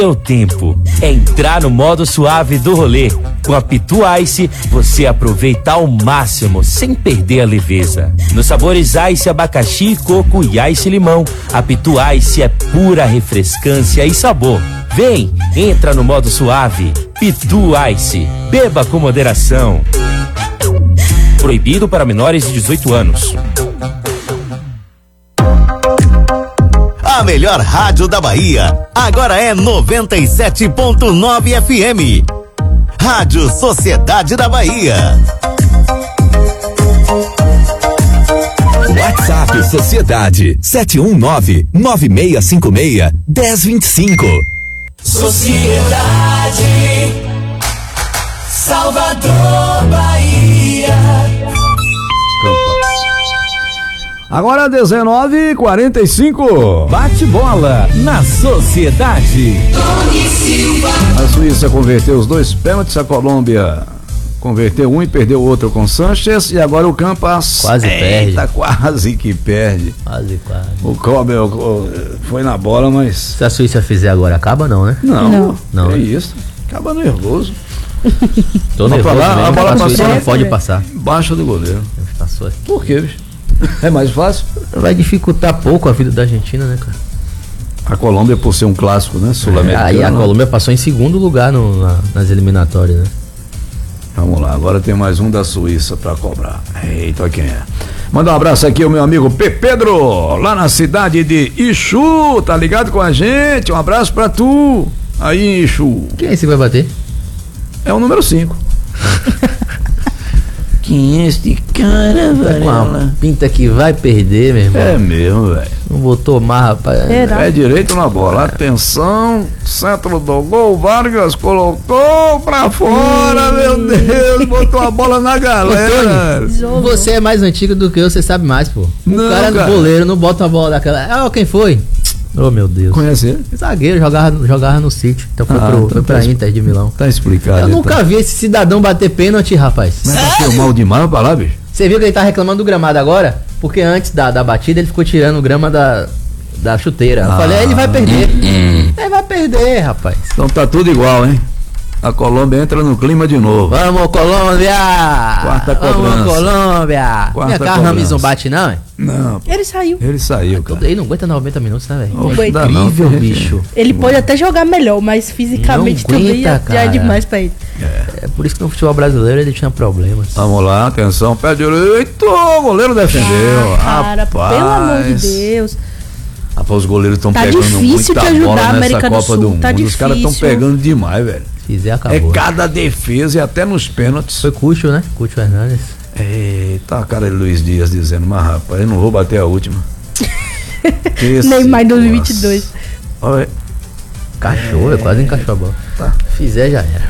O tempo é entrar no modo suave do rolê. Com a Pitu Ice, você aproveita ao máximo, sem perder a leveza. Nos sabores Ice, abacaxi, coco e Ice limão, a Pitu Ice é pura refrescância e sabor. Vem, entra no modo suave. Pitu Ice, beba com moderação. Proibido para menores de 18 anos. A melhor rádio da Bahia, agora é 97.9 FM. Rádio Sociedade da Bahia. WhatsApp Sociedade 719-9656-1025. Sociedade Salvador, Bahia. Agora 19h45. Bate bola na Sociedade. Tony Silva. A Suíça converteu os 2 pênaltis, a Colômbia converteu um e perdeu o outro com Sanches, e agora o Campas quase perde. Quase que perde. Quase. O Kobe foi na bola, mas se a Suíça fizer agora, acaba não, né? Não. É isso. Acaba nervoso. Tô nervoso mesmo, a bola a Suíça passou, não pode passar. Embaixo do goleiro. Passou aqui. Por quê, bicho? É mais fácil? Vai dificultar pouco a vida da Argentina, né, cara? A Colômbia, por ser um clássico, né? Sul-americano. Aí a Colômbia passou em segundo lugar nas eliminatórias, né? Vamos lá, agora tem mais um da Suíça pra cobrar. Eita, quem é? Manda um abraço aqui ao meu amigo Pedro, lá na cidade de Ixu, tá ligado com a gente? Um abraço pra tu, aí Ixu. Quem é esse que vai bater? É o número 5. Quem é esse cara, velho? Uma pinta que vai perder, meu irmão. É mesmo, velho. Não botou mais, rapaz. É direito na bola. Atenção, centro do gol. Vargas colocou pra fora, meu Deus. Botou a bola na galera. Você é mais antigo do que eu, você sabe mais, pô. O cara do goleiro não bota a bola daquela. Quem foi? Oh, meu Deus. Conhece ele? Zagueiro, jogava no City. Então foi pra Inter de Milão. Tá explicado. Eu nunca vi esse cidadão bater pênalti, rapaz. Mas bateu mal demais pra lá, bicho. Você viu que ele tá reclamando do gramado agora? Porque antes da batida ele ficou tirando o grama da chuteira. Eu falei, ele vai perder. Ele vai perder, rapaz. Então tá tudo igual, hein? A Colômbia entra no clima de novo. Vamos, Colômbia! Quarta cobrança. Vamos, Colômbia! Minha cara Rames não bate, não, hein? Não. Ele saiu, cara. Ele não aguenta 90 minutos, né, velho? Foi incrível, bicho. Ele pode até jogar melhor, mas fisicamente não aguenta, também já é demais pra ele. É por isso que no futebol brasileiro ele tinha problemas. Vamos lá, atenção, pé direito, o goleiro defendeu. Cara, pelo amor de Deus. Rapaz, os goleiros estão tá pegando difícil muita te ajudar bola a América nessa do Copa Sul, do Mundo. tá Os caras estão pegando demais, velho. Fizer, acabou. É cada defesa e até nos pênaltis. Foi Cúcio, né? Cúcio Hernandes. Eita, a cara de Luiz Dias dizendo, mas rapaz, eu não vou bater a última. Neymar 2022. Olha. Encaixou, quase encaixou a bola. Tá. Fizer, já era.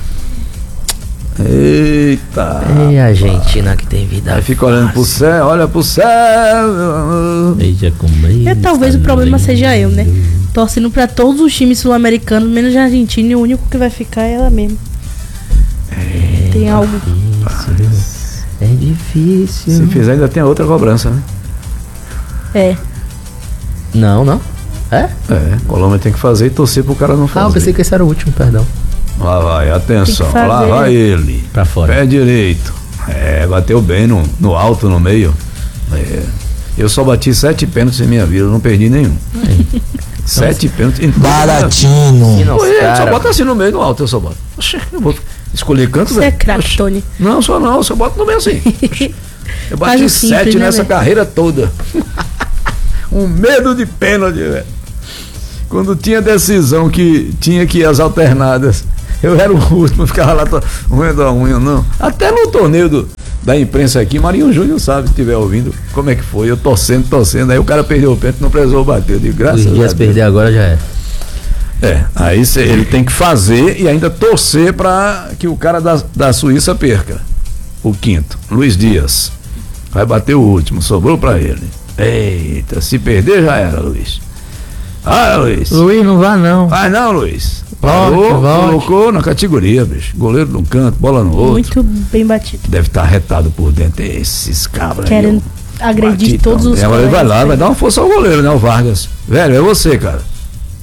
Eita. E a Argentina que tem vida. Aí fica olhando pro céu, olha pro céu. Talvez o problema seja eu, né? Torcendo pra todos os times sul-americanos, menos a Argentina, e o único que vai ficar é ela mesma. Tem algo. É difícil. Se fizer, ainda tem a outra cobrança, né? É. Não. É? Colômbia tem que fazer e torcer pro cara não fazer. Eu pensei que esse era o último, perdão. Lá vai, atenção, lá vai ele. Pra fora. Pé direito. Bateu bem no alto, no meio. Eu só bati 7 pênaltis em minha vida, não perdi nenhum. 7 pênaltis. Baratinho. Só bota assim no meio, no alto, eu só boto. Eu vou escolher canto, velho. Você é craque, Tony. Não, só boto no meio assim. Eu bati 7 nessa carreira toda. Um medo de pênalti, velho. Quando tinha decisão que tinha que ir às alternadas, eu era o último, ficava lá roendo a unha, não. Até no torneio da imprensa aqui, Marinho Júnior sabe, se estiver ouvindo, como é que foi. Eu torcendo, aí o cara perdeu o pênalti, não precisou bater. De graças a Deus. Perder agora já é. Aí ele tem que fazer e ainda torcer para que o cara da Suíça perca. O quinto, Luiz Dias. Vai bater o último, sobrou para ele. Eita, se perder já era, Luiz. Luiz. Luiz, não vai não. Vai não, Luiz. Volte. Colocou na categoria, bicho. Goleiro num canto, bola no outro. Muito bem batido. Deve estar retado por dentro. Esses cabras. Querem agredir todos os Agora ele vai lá, vai dar uma força ao goleiro, né? O Vargas. Velho, é você, cara.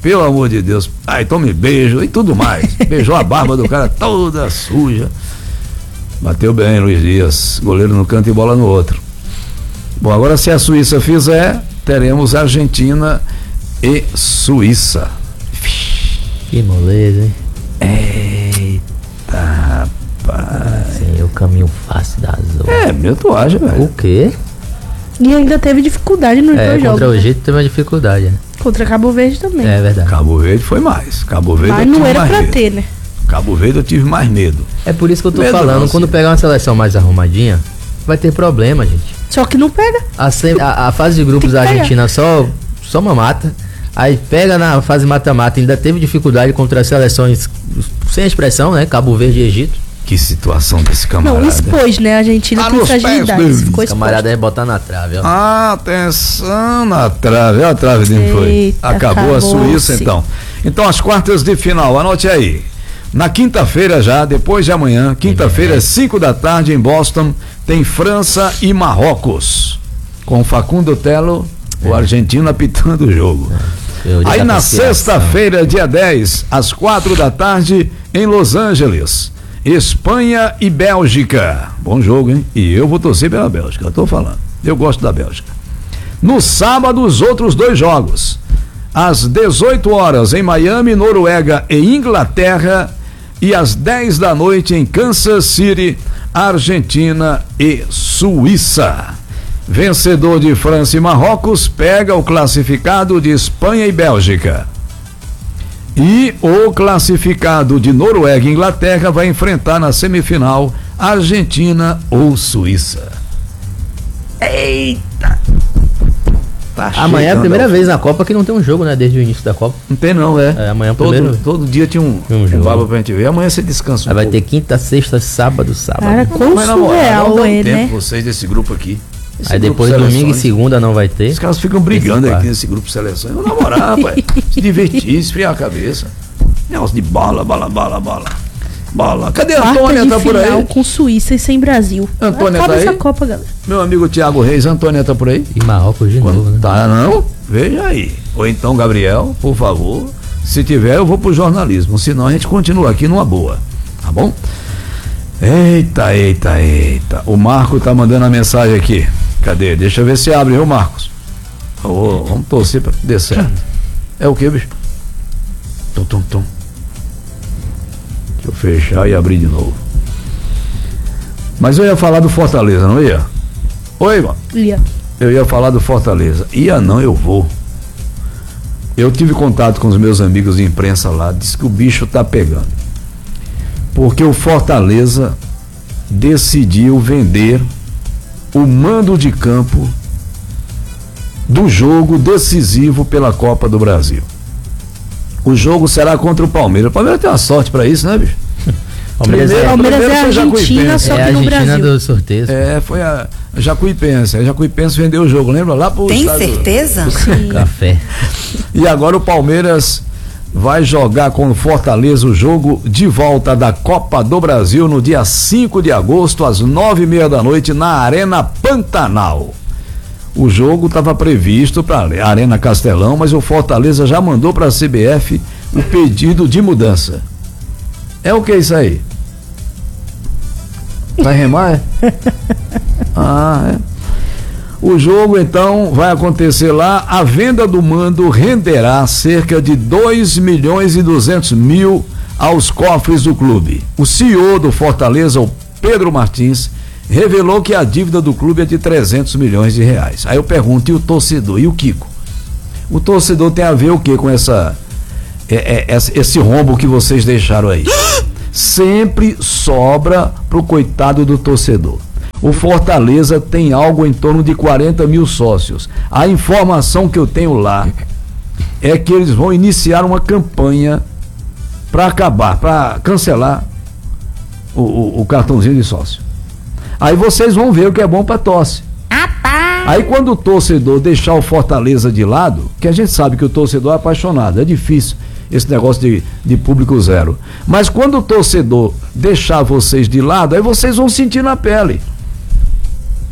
pelo amor de Deus. Ai, tome beijo e tudo mais. Beijou a barba do cara toda suja. Bateu bem, Luiz Dias. Goleiro no canto e bola no outro. Bom, agora se a Suíça fizer, teremos Argentina e Suíça. Que moleza, hein? Eita, rapaz. Sim, o caminho fácil da zona. Meu tatuagem, velho. O quê? E ainda teve dificuldade nos dois jogos. Contra o Egito teve uma dificuldade, né? Contra Cabo Verde também. É verdade. Cabo Verde foi mais. Cabo Verde Mas não era pra ter, né? Cabo Verde eu tive mais medo. É por isso que eu tô Medo falando, não, quando sim. pegar uma seleção mais arrumadinha, vai ter problema, gente. Só que não pega. A fase de grupos da Tem que pegar. Argentina só mamata. Aí pega na fase mata-mata, ainda teve dificuldade contra as seleções sem expressão, né? Cabo Verde e Egito. Que situação desse camarada. Não, expôs, né? A Argentina Tá tem nos pés fragilidade. dele. Ficou exposto. Camarada é botar na trave, ó. Atenção na trave. Olha a trave dele foi. Eita, Acabou a acabou-se. Suíça então. Então as quartas de final, anote aí. Na quinta-feira já, depois de amanhã, quinta-feira às 5 da tarde em Boston, tem França e Marrocos. Com Facundo Telo, o argentino apitando o jogo. Aí na sexta-feira, dia 10, às 4 da tarde, em Los Angeles, Espanha e Bélgica. Bom jogo, hein? E eu vou torcer pela Bélgica, eu tô falando. Eu gosto da Bélgica. No sábado, os outros dois jogos. Às 18 horas, em Miami, Noruega e Inglaterra. E às 10 da noite, em Kansas City, Argentina e Suíça. Vencedor de França e Marrocos pega o classificado de Espanha e Bélgica. E o classificado de Noruega e Inglaterra vai enfrentar na semifinal Argentina ou Suíça. Eita! Tá Amanhã é a chegando primeira ao vez na Copa que não tem um jogo, né? Desde o início da Copa. Não tem não, É, amanhã primeiro. todo dia tinha um jogo. baba pra gente ver. Amanhã você descansa Aí vai ter quinta, sexta, sábado. Cara, quão Mas, na moral, surreal não dá é, tempo né? vocês desse grupo aqui. Esse Aí grupo depois domingo e seleções. segunda não vai ter. Os caras ficam brigando Esse aqui nesse grupo de seleções. Vamos namorar, rapaz. Se divertir, esfriar a cabeça. Negócio de bola. Cadê a Quarta Antônia? de Tá por final aí? com Suíça e sem Brasil. Antônia Acaba tá aí? essa Copa, galera. Meu amigo Thiago Reis, Antônia tá por aí? E Marrocos de novo, né? Tá, não? Veja aí. Ou então, Gabriel, por favor. Se tiver, eu vou pro jornalismo. Senão a gente continua aqui numa boa. Tá bom? Eita. O Marco tá mandando a mensagem aqui. Cadê? Deixa eu ver se abre, viu, Marcos? Vamos torcer pra que dê certo. É o que, bicho? Tum. Deixa eu fechar e abrir de novo. Mas eu ia falar do Fortaleza, não ia? Oi, mano. Eu ia falar do Fortaleza. Eu vou. Eu tive contato com os meus amigos de imprensa lá, disse que o bicho tá pegando. Porque o Fortaleza decidiu vender o mando de campo do jogo decisivo pela Copa do Brasil. O jogo será contra o Palmeiras. O Palmeiras tem uma sorte pra isso, né, bicho? Palmeiras é a Argentina, só a que no Argentina Brasil. do sorteio. Foi a Jacuipense. A Jacuipense vendeu o jogo, lembra? Lá pro Tem estado... certeza? Café. E agora o Palmeiras vai jogar com o Fortaleza o jogo de volta da Copa do Brasil no dia 5 de agosto, às 9:30 da noite, na Arena Pantanal. O jogo estava previsto para a Arena Castelão, mas o Fortaleza já mandou para a CBF o pedido de mudança. É o que é isso aí? Vai remar, é? É. O jogo, então, vai acontecer lá. A venda do mando renderá cerca de 2.200.000 aos cofres do clube. O CEO do Fortaleza, o Pedro Martins, revelou que a dívida do clube é de 300 milhões de reais. Aí eu pergunto, e o torcedor? E o Kiko? O torcedor tem a ver o que com esse rombo que vocês deixaram aí? Sempre sobra pro coitado do torcedor. O Fortaleza tem algo em torno de 40 mil sócios. A informação que eu tenho lá é que eles vão iniciar uma campanha para cancelar o cartãozinho de sócio. Aí vocês vão ver o que é bom para tosse. Aí quando o torcedor deixar o Fortaleza de lado, que a gente sabe que o torcedor é apaixonado, é difícil esse negócio de público zero. Mas quando o torcedor deixar vocês de lado, aí vocês vão sentir na pele.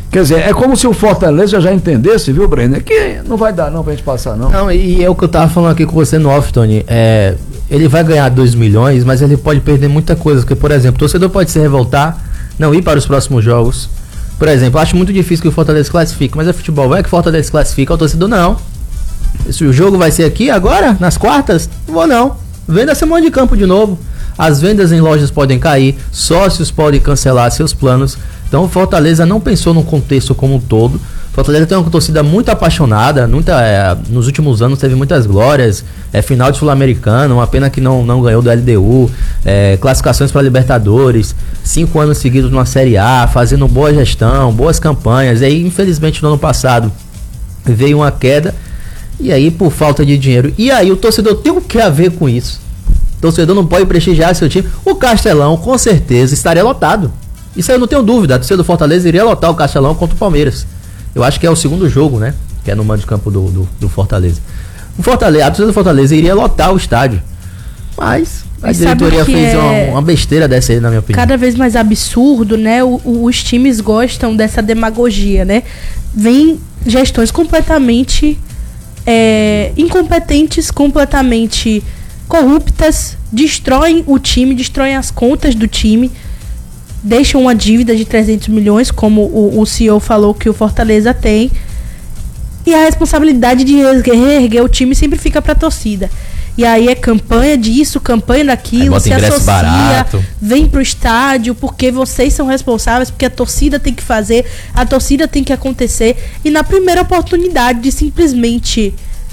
Quer dizer, é como se o Fortaleza já entendesse, viu, Brenner, que não vai dar não pra gente passar, não. Não, e é o que eu tava falando aqui com você no off, Tony. Ele vai ganhar 2 milhões, mas ele pode perder muita coisa. Porque, por exemplo, o torcedor pode se revoltar, não ir para os próximos jogos. Por exemplo, eu acho muito difícil que o Fortaleza classifique, mas é futebol, vai que o Fortaleza classifica, o torcedor não. Se o jogo vai ser aqui agora, nas quartas, não vou não. Venda semana de campo de novo. As vendas em lojas podem cair, sócios podem cancelar seus planos. Então o Fortaleza não pensou no contexto como um todo. Fortaleza tem uma torcida muito apaixonada, nos últimos anos teve muitas glórias, final de Sul-Americano, uma pena que não ganhou do LDU, classificações para Libertadores, 5 anos seguidos numa Série A, fazendo boa gestão, boas campanhas. E aí, infelizmente, no ano passado veio uma queda, e aí por falta de dinheiro. E aí o torcedor tem o que a ver com isso? O torcedor não pode prestigiar seu time. O Castelão, com certeza, estaria lotado. Isso aí eu não tenho dúvida. A torcida do Fortaleza iria lotar o Castelão contra o Palmeiras. Eu acho que é o segundo jogo, né? Que é no mando de campo do Fortaleza. A torcida do Fortaleza iria lotar o estádio. Mas a diretoria fez uma besteira dessa aí, na minha opinião. Cada vez mais absurdo, né? Os times gostam dessa demagogia, né? Vem gestões completamente incompetentes, completamente corruptas, destroem o time, destroem as contas do time, deixam uma dívida de 300 milhões, como o CEO falou que o Fortaleza tem, e a responsabilidade de reerguer o time sempre fica para a torcida. E aí é campanha disso, campanha daquilo, se associa, barato, vem pro estádio, porque vocês são responsáveis, porque a torcida tem que fazer, a torcida tem que acontecer, e na primeira oportunidade de simplesmente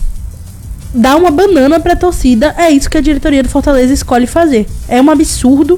dar uma banana pra torcida, é isso que a diretoria do Fortaleza escolhe fazer. É um absurdo,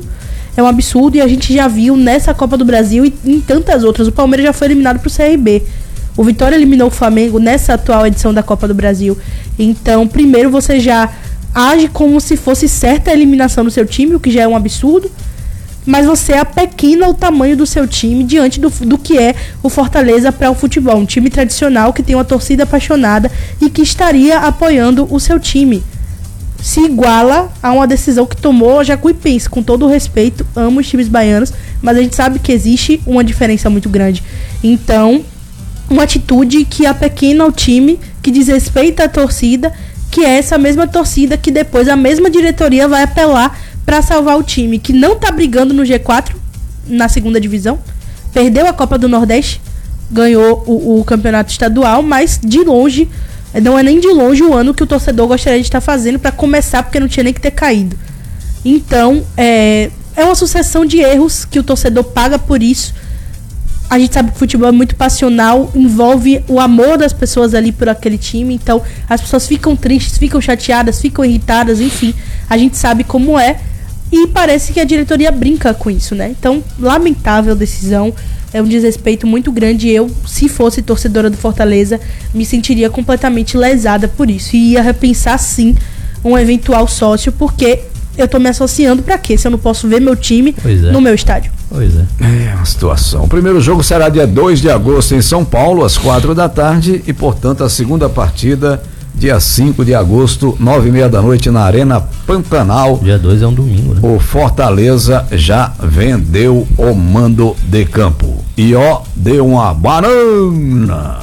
e a gente já viu nessa Copa do Brasil e em tantas outras. O Palmeiras já foi eliminado pro CRB. O Vitória eliminou o Flamengo nessa atual edição da Copa do Brasil. Então, primeiro você já age como se fosse certa a eliminação do seu time, o que já é um absurdo, mas você apequena o tamanho do seu time diante do que é o Fortaleza para o futebol. Um time tradicional que tem uma torcida apaixonada e que estaria apoiando o seu time. Se iguala a uma decisão que tomou a Jacuipense. Com todo o respeito, amo os times baianos, mas a gente sabe que existe uma diferença muito grande. Então, uma atitude que apequena o time, que desrespeita a torcida, que é essa mesma torcida que depois a mesma diretoria vai apelar para salvar o time, que não tá brigando no G4 na segunda divisão, perdeu a Copa do Nordeste, ganhou o campeonato estadual, mas de longe, não é nem de longe o ano que o torcedor gostaria de estar fazendo para começar, porque não tinha nem que ter caído. Então, é uma sucessão de erros que o torcedor paga por isso. A gente sabe que o futebol é muito passional, envolve o amor das pessoas ali por aquele time, então as pessoas ficam tristes, ficam chateadas, ficam irritadas, enfim, a gente sabe como é, e parece que a diretoria brinca com isso, né? Então, lamentável decisão, é um desrespeito muito grande. Eu, se fosse torcedora do Fortaleza, me sentiria completamente lesada por isso, e ia repensar sim um eventual sócio, porque eu tô me associando pra quê? Se eu não posso ver meu time no meu estádio. Pois é. É uma situação. O primeiro jogo será dia 2 de agosto em São Paulo, às 16h, e portanto a segunda partida dia 5 de agosto, 9h30 da noite, na Arena Pantanal. Dia 2 é um domingo, né? O Fortaleza já vendeu o mando de campo. E deu uma banana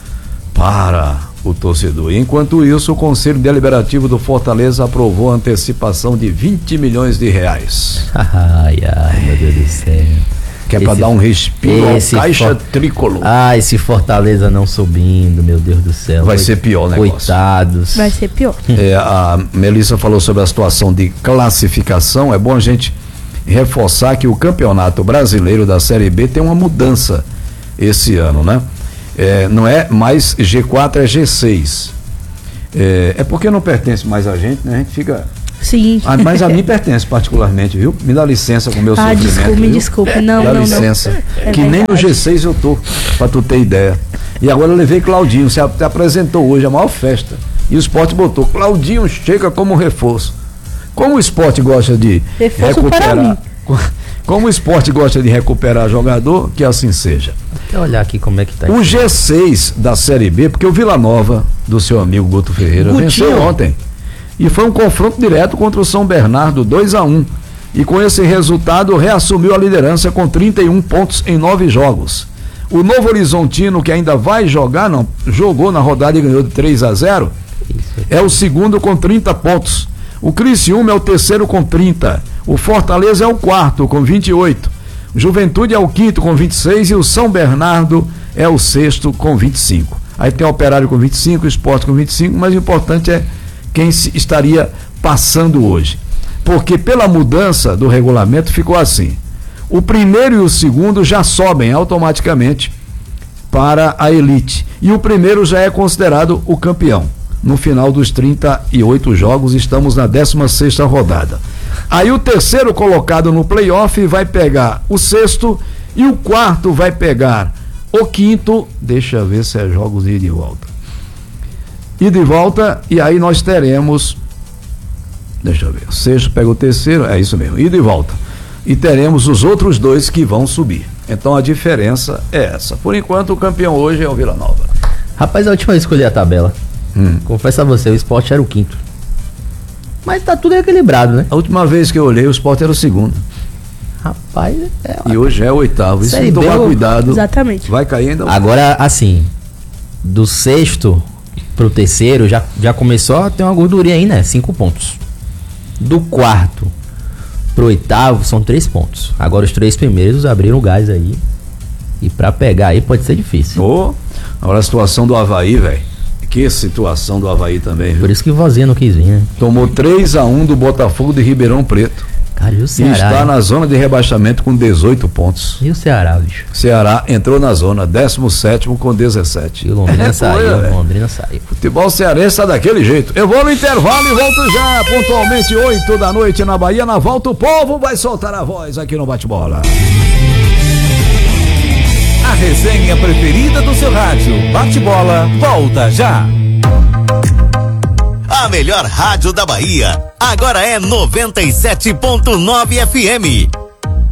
para o torcedor. Enquanto isso, o Conselho Deliberativo do Fortaleza aprovou a antecipação de 20 milhões de reais. Ai, meu Deus do céu. Que é para dar um respiro à caixa tricolor. Esse Fortaleza não subindo, meu Deus do céu. Vai ser pior o negócio. Coitados. Vai ser pior. A Melissa falou sobre a situação de classificação. É bom a gente reforçar que o Campeonato Brasileiro da Série B tem uma mudança esse ano, né? Não é mais G4, é G6. É porque não pertence mais a gente, né? A gente fica... Sim. Mas a mim pertence particularmente, viu? Me dá licença com o meu sofrimento. Me desculpe, não. Dá licença. Que nem no G6 eu tô, pra tu ter ideia. E agora eu levei Claudinho, você apresentou hoje a maior festa. E o Sport botou, Claudinho chega como reforço. Como o Sport gosta de recuperar... Como o Sport gosta de recuperar jogador, que assim seja. Deixa eu olhar aqui como é que tá. O G6 da Série B, porque o Vila Nova, do seu amigo Guto Ferreira, venceu ontem. E foi um confronto direto contra o São Bernardo, 2-1. E com esse resultado reassumiu a liderança com 31 pontos em 9 jogos. O Novo Horizontino, que ainda vai jogar, não, jogou na rodada e ganhou de 3-0, é o segundo com 30 pontos. O Criciúma é o terceiro com 30. O Fortaleza é o quarto com 28. O Juventude é o quinto com 26 e o São Bernardo é o sexto com 25. Aí tem o Operário com 25, o Sport com 25, mas o importante é quem estaria passando hoje. Porque pela mudança do regulamento ficou assim. O primeiro e o segundo já sobem automaticamente para a elite. E o primeiro já é considerado o campeão. No final dos 38 jogos, estamos na 16ª rodada. Aí o terceiro colocado no playoff vai pegar o sexto e o quarto vai pegar o quinto. Deixa eu ver se é jogos de ida e volta. Ida e volta, e aí nós teremos, deixa eu ver, o sexto pega o terceiro, é isso mesmo, ida e volta. E teremos os outros dois que vão subir. Então a diferença é essa. Por enquanto o campeão hoje é o Vila Nova. Rapaz, a última vez que eu olhei a tabela, confesso a você, o Sport era o quinto. Mas tá tudo equilibrado, né? A última vez que eu olhei, o Sport era o segundo. Rapaz, e hoje é o oitavo. Isso tem que tomar cuidado. Exatamente. Vai cair ainda. Agora, assim, do sexto pro terceiro, já começou a ter uma gordurinha aí, né? 5 pontos. Do quarto pro oitavo, são 3 pontos. Agora os 3 primeiros abriram o gás aí. E pra pegar aí pode ser difícil. Agora a situação do Avaí, velho. Que situação do Avaí também, viu? Por isso que o Vozinha não quis vir, né? Tomou 3-1 do Botafogo de Ribeirão Preto. Cara, e o Ceará? E está na zona de rebaixamento com 18 pontos. E o Ceará, bicho? Ceará entrou na zona, 17º com 17. E o Londrina saiu, Londrina saiu. Futebol cearense está daquele jeito. Eu vou no intervalo e volto já, pontualmente 8 da noite na Bahia. Na volta o povo vai soltar a voz aqui no Bate-Bola. A resenha preferida do seu rádio. Bate-Bola, volta já. A melhor rádio da Bahia, agora é 97.9 FM.